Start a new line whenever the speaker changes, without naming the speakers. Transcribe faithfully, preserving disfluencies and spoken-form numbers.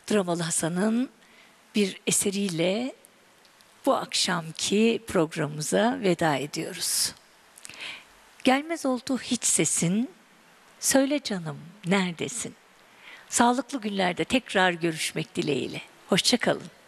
Dramalı Hasan'ın bir eseriyle bu akşamki programımıza veda ediyoruz. Gelmez oldu hiç sesin, söyle canım neredesin? Sağlıklı günlerde tekrar görüşmek dileğiyle. Hoşça kalın.